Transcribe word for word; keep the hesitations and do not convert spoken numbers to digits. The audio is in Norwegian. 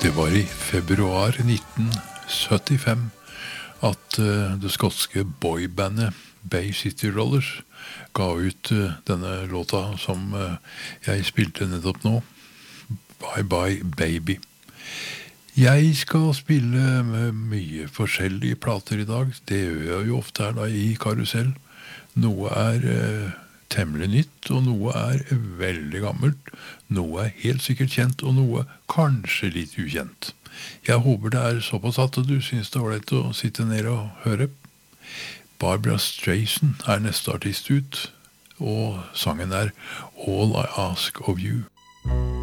Det var i februar nitten syttifem at uh, det skotske boybandet Bay City Rollers ga ut uh, denne låta som uh, jeg spilte nettopp nå, Bye Bye Baby. Jeg skal spille med mye forskjellige plater i dag. Det gjør jeg jo ofte her da i Karusell. Noe er uh, temmelig nytt, og noe er veldig gammelt. Noe er helt sikkert kjent, og noe kanskje litt ukjent. Jeg håper det er såpass at du synes det var lett å sitte ned og høre. Barbra Streisand er neste artist ut, og sangen er All I Ask of You.